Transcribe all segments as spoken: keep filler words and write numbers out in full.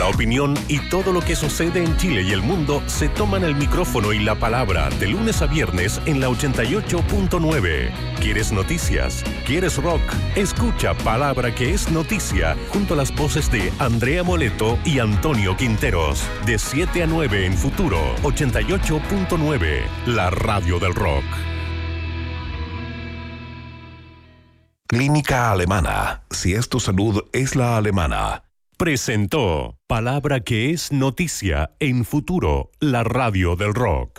La opinión y todo lo que sucede en Chile y el mundo se toman el micrófono y la palabra de lunes a viernes en la ochenta y ocho punto nueve. ¿Quieres noticias? ¿Quieres rock? Escucha Palabra que es noticia junto a las voces de Andrea Moleto y Antonio Quinteros. De siete a nueve en Futuro ochenta y ocho punto nueve, la radio del rock. Clínica Alemana. Si es tu salud, es la alemana. Presentó Palabra que es noticia en Futuro, la radio del rock.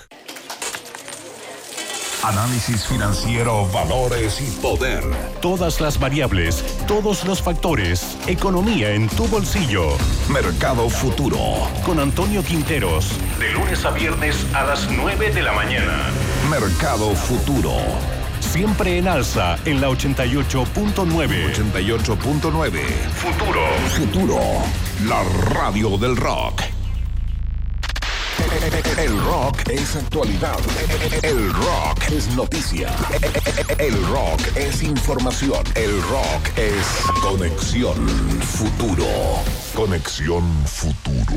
Análisis financiero, valores y poder. Todas las variables, todos los factores, economía en tu bolsillo. Mercado Futuro. Con Antonio Quinteros. De lunes a viernes a las nueve de la mañana. Mercado Futuro. Siempre en alza en la ochenta y ocho punto nueve. ochenta y ocho punto nueve. Futuro. Futuro. La radio del rock. El rock es actualidad. El rock es noticia. El rock es información. El rock es conexión futuro. Conexión futuro.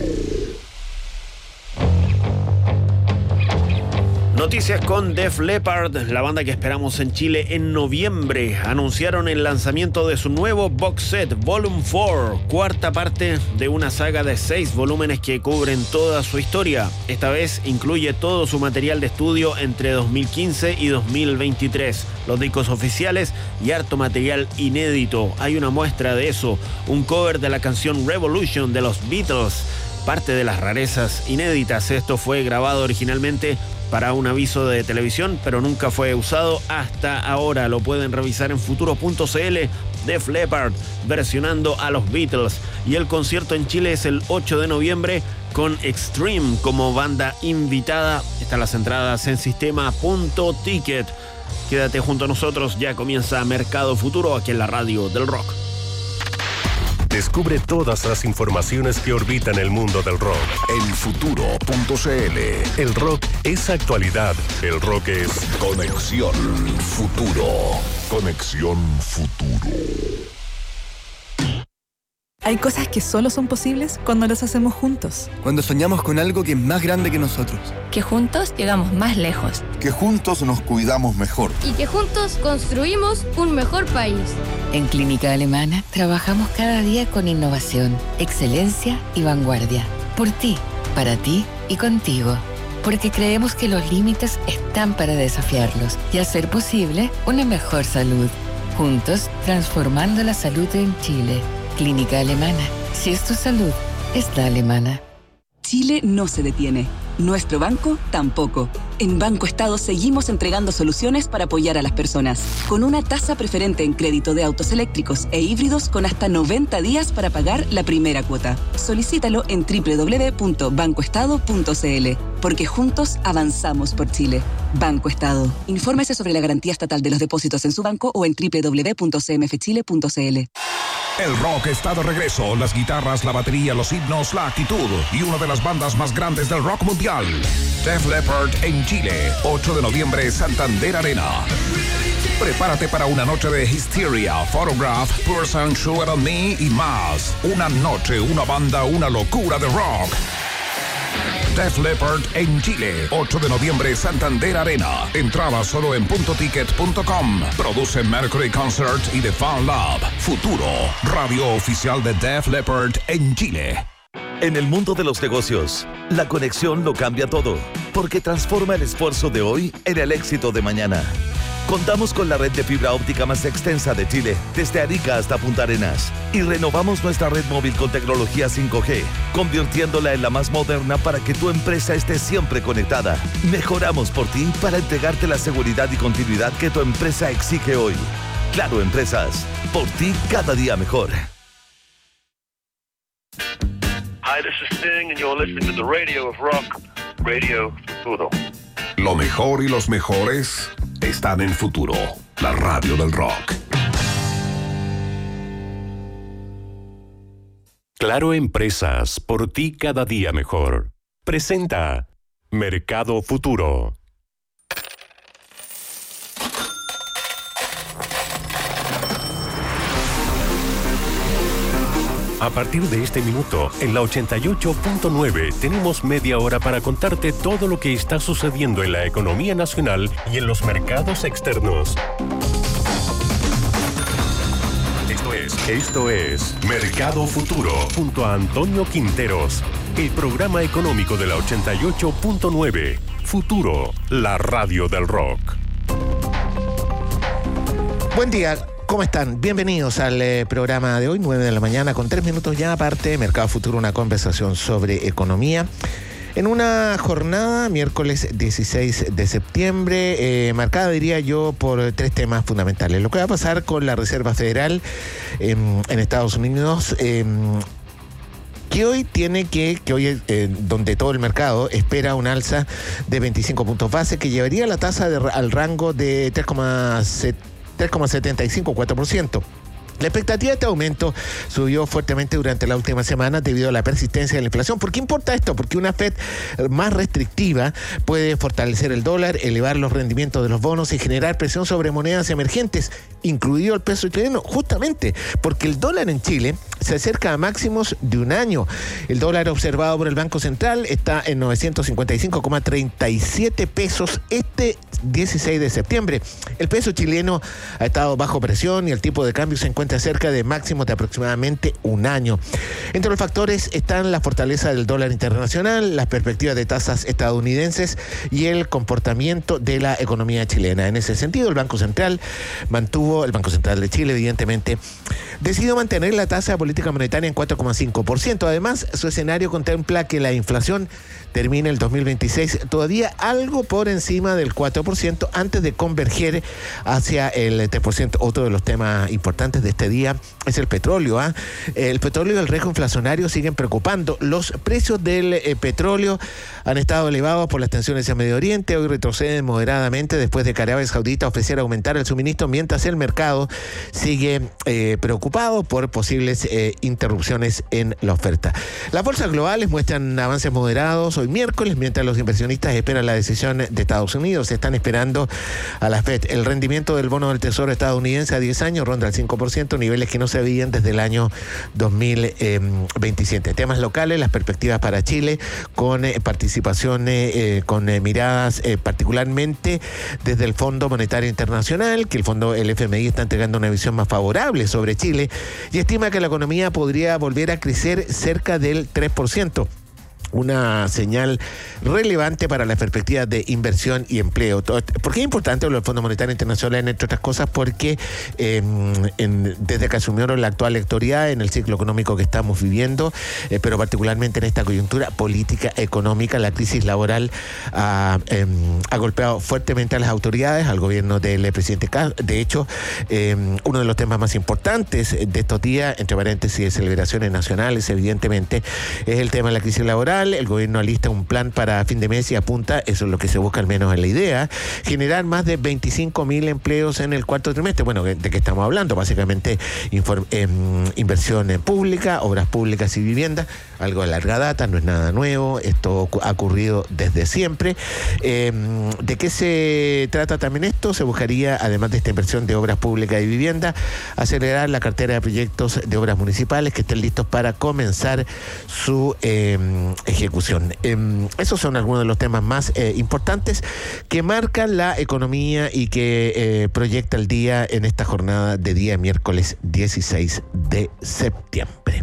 Noticias con Def Leppard, la banda que esperamos en Chile en noviembre. Anunciaron el lanzamiento de su nuevo box set, Volume cuatro, cuarta parte de una saga de seis volúmenes que cubren toda su historia. Esta vez incluye todo su material de estudio entre dos mil quince y dos mil veintitrés, los discos oficiales y harto material inédito. Hay una muestra de eso, un cover de la canción Revolution de los Beatles, parte de las rarezas inéditas. Esto fue grabado originalmente para un aviso de televisión, pero nunca fue usado hasta ahora. Lo pueden revisar en futuro punto c l. Def Leppard versionando a los Beatles. Y el concierto en Chile es el ocho de noviembre con Extreme como banda invitada. Están las entradas en sistema punto ticket. Quédate junto a nosotros, ya comienza Mercado Futuro aquí en la radio del rock. Descubre todas las informaciones que orbitan el mundo del rock en futuro punto c l. El rock es actualidad. El rock es conexión futuro. Conexión futuro. Hay cosas que solo son posibles cuando las hacemos juntos. Cuando soñamos con algo que es más grande que nosotros. Que juntos llegamos más lejos. Que juntos nos cuidamos mejor. Y que juntos construimos un mejor país. En Clínica Alemana trabajamos cada día con innovación, excelencia y vanguardia. Por ti, para ti y contigo. Porque creemos que los límites están para desafiarlos y hacer posible una mejor salud. Juntos, transformando la salud en Chile. Clínica Alemana. Si es tu salud, es la alemana. Chile no se detiene. Nuestro banco tampoco. En Banco Estado seguimos entregando soluciones para apoyar a las personas. Con una tasa preferente en crédito de autos eléctricos e híbridos con hasta noventa días para pagar la primera cuota. Solicítalo en doble u doble u doble u punto banco estado punto c l. Porque juntos avanzamos por Chile. Banco Estado. Infórmese sobre la garantía estatal de los depósitos en su banco o en doble u doble u doble u punto c m f chile punto c l. El rock está de regreso. Las guitarras, la batería, los himnos, la actitud y una de las bandas más grandes del rock mundial. Def Leppard en Chile. ocho de noviembre, Santander Arena. Prepárate para una noche de Hysteria, Photograph, Person, Sugar on Me y más. Una noche, una banda, una locura de rock. Def Leppard en Chile, ocho de noviembre, Santander Arena. Entrada solo en punto ticket punto com. Produce Mercury Concert y The Fan Lab. Futuro, radio oficial de Def Leppard en Chile. En el mundo de los negocios, la conexión lo cambia todo, porque transforma el esfuerzo de hoy en el éxito de mañana. Contamos con la red de fibra óptica más extensa de Chile, desde Arica hasta Punta Arenas. Y renovamos nuestra red móvil con tecnología cinco G, convirtiéndola en la más moderna para que tu empresa esté siempre conectada. Mejoramos por ti para entregarte la seguridad y continuidad que tu empresa exige hoy. Claro Empresas, por ti cada día mejor. Hi, this is Sting and you're listening to the radio of rock, Radio Futuro. Lo mejor y los mejores están en Futuro, la radio del rock. Claro Empresas, por ti cada día mejor. Presenta Mercado Futuro. A partir de este minuto, en la ochenta y ocho punto nueve tenemos media hora para contarte todo lo que está sucediendo en la economía nacional y en los mercados externos. Esto es, esto es Mercado Futuro, junto a Antonio Quinteros, el programa económico de la ochenta y ocho punto nueve. Futuro, la radio del rock. Buen día. ¿Cómo están? Bienvenidos al eh, programa de hoy, nueve de la mañana, con tres minutos ya aparte. Mercado Futuro, una conversación sobre economía. En una jornada, miércoles dieciséis de septiembre, eh, marcada, diría yo, por tres temas fundamentales. Lo que va a pasar con la Reserva Federal eh, en Estados Unidos, eh, que hoy tiene que, que hoy eh, donde todo el mercado espera un alza de veinticinco puntos base, que llevaría la tasa de, al rango de tres coma setenta y cinco, cuatro por ciento. La expectativa de este aumento subió fuertemente durante la última semana debido a la persistencia de la inflación. ¿Por qué importa esto? Porque una Fed más restrictiva puede fortalecer el dólar, elevar los rendimientos de los bonos y generar presión sobre monedas emergentes, incluido el peso chileno, justamente porque el dólar en Chile se acerca a máximos de un año. El dólar observado por el Banco Central está en novecientos cincuenta y cinco coma treinta y siete pesos este dieciséis de septiembre. El peso chileno ha estado bajo presión y el tipo de cambio se encuentra cerca de máximos de aproximadamente un año. Entre los factores están la fortaleza del dólar internacional, las perspectivas de tasas estadounidenses y el comportamiento de la economía chilena. En ese sentido, el Banco Central mantuvo, el Banco Central de Chile, evidentemente, decidió mantener la tasa de política monetaria en cuatro coma cinco por ciento. Además, su escenario contempla que la inflación termine el dos mil veintiséis todavía algo por encima del cuatro por ciento antes de converger hacia el tres por ciento. Otro de los temas importantes de este día es el petróleo. ¿eh? El petróleo y el riesgo inflacionario siguen preocupando. Los precios del eh, petróleo han estado elevados por las tensiones en Medio Oriente. Hoy retroceden moderadamente después de que Arabia Saudita ofreciera aumentar el suministro, mientras el mercado sigue eh, preocupado por posibles eh, interrupciones en la oferta. Las bolsas globales muestran avances moderados hoy miércoles, mientras los inversionistas esperan la decisión de Estados Unidos. Se están esperando a la Fed. El rendimiento del bono del Tesoro estadounidense a diez años ronda el cinco por ciento, niveles que no se veían desde el año dos mil veintisiete. Temas locales, las perspectivas para Chile, con eh, participación, eh, con eh, miradas eh, particularmente desde el Fondo Monetario Internacional, que el fondo, el F M I, está entregando una visión más favorable sobre Chile y estima que la economía podría volver a crecer cerca del tres por ciento. Una señal relevante para las perspectivas de inversión y empleo. ¿Por qué es importante lo del Fondo Monetario Internacional? Entre otras cosas porque eh, en, desde que asumieron la actual autoridad en el ciclo económico que estamos viviendo, eh, pero particularmente en esta coyuntura política económica, la crisis laboral ha, eh, ha golpeado fuertemente a las autoridades, al gobierno del presidente Castro. De hecho, eh, uno de los temas más importantes de estos días, entre paréntesis de celebraciones nacionales, evidentemente, es el tema de la crisis laboral. El gobierno alista un plan para fin de mes y apunta, eso es lo que se busca al menos en la idea, generar más de veinticinco mil empleos en el cuarto trimestre. Bueno, ¿de qué estamos hablando? Básicamente inform, eh, inversión pública, obras públicas y vivienda, algo de larga data, no es nada nuevo, esto ha ocurrido desde siempre. Eh, ¿De qué se trata también esto? Se buscaría, además de esta inversión de obras públicas y vivienda, acelerar la cartera de proyectos de obras municipales que estén listos para comenzar su eh, ejecución. Eh, esos son algunos de los temas más eh, importantes que marcan la economía y que eh, proyecta el día en esta jornada de día miércoles dieciséis de septiembre.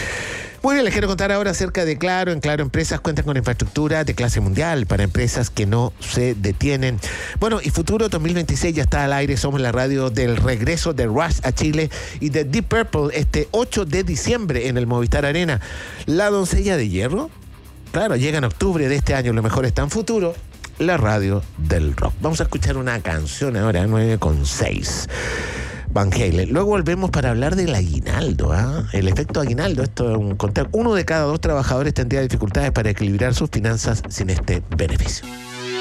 Muy bien, les quiero contar ahora acerca de Claro. En Claro Empresas cuentan con infraestructura de clase mundial para empresas que no se detienen. Bueno, y Futuro dos mil veintiséis ya está al aire. Somos la radio del regreso de Rush a Chile y de Deep Purple este ocho de diciembre en el Movistar Arena. La doncella de hierro, claro, llega en octubre de este año. Lo mejor está en Futuro, la radio del rock. Vamos a escuchar una canción ahora, nueve con seis. Van Halen. Luego volvemos para hablar del aguinaldo, ¿ah? ¿eh? El efecto aguinaldo. Esto es un contar. Uno de cada dos trabajadores tendría dificultades para equilibrar sus finanzas sin este beneficio.